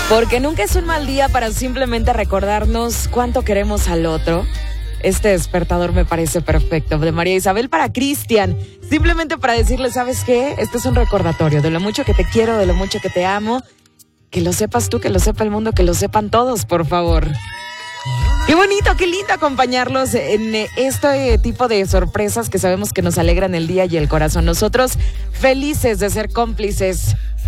Porque nunca es un mal día para simplemente recordarnos cuánto queremos al otro. Este despertador me parece perfecto. De María Isabel para Cristian. Simplemente para decirle, ¿sabes qué? Este es un recordatorio de lo mucho que te quiero, de lo mucho que te amo. Que lo sepas tú, que lo sepa el mundo, que lo sepan todos, por favor. Qué bonito, qué lindo acompañarlos en este tipo de sorpresas que sabemos que nos alegran el día y el corazón. Nosotros felices de ser cómplices